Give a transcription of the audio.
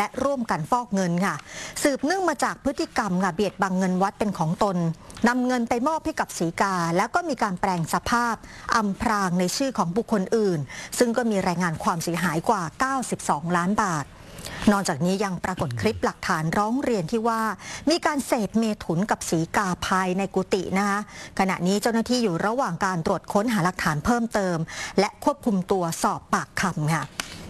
และร่วมกันฟอกเงินค่ะสืบเนื่องมาจากพฤติกรรมเบียดบังเงินวัดเป็นของตนนำเงินไปมอบให้กับศรีกาแล้วก็มีการแปลงสภาพอำพรางในชื่อของบุคคลอื่นซึ่งก็มีรายงานความเสียหายกว่า92 ล้านบาทนอกจากนี้ยังปรากฏคลิปหลักฐานร้องเรียนที่ว่ามีการเสพเมถุนกับศรีกาภายในกุฏินะคะขณะนี้เจ้าหน้าที่อยู่ระหว่างการตรวจค้นหาหลักฐานเพิ่มเติมและควบคุมตัวสอบปากคำค่ะ